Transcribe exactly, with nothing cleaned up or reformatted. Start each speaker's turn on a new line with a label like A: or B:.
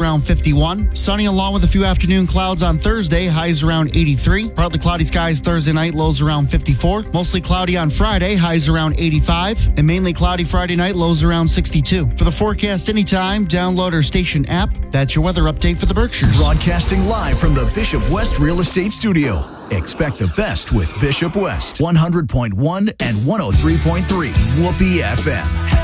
A: around fifty-one. Sunny along with a few afternoon clouds on Thursday, highs around eighty-three. Partly cloudy skies Thursday night, lows around fifty-four. Mostly cloudy on Friday, highs around eighty-five. And mainly cloudy Friday night, lows around sixty-two. For the forecast anytime, download our station app. That's your weather update for the Berkshires.
B: Broadcasting live from the Bishop West Real Estate Studio. Expect the best with Bishop West. one hundred point one and one oh three point three Whoopee F M.